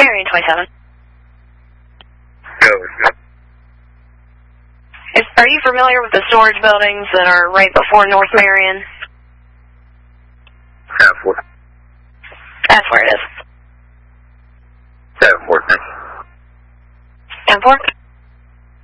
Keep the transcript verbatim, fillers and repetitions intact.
Marion twenty-seven. Go, go. Is, are you familiar with the storage buildings that are right before North Marion? Seven four. That's where it is. Seven four. Ten four?